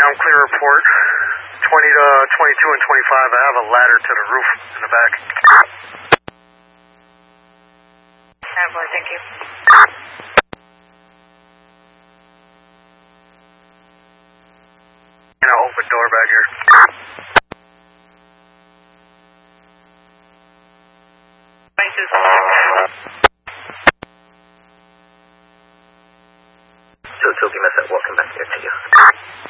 I'm clear report. 20 to 22 and 25. I have a ladder to the roof in the back. Thank you. And an open door back here. So give us that walking back here to you.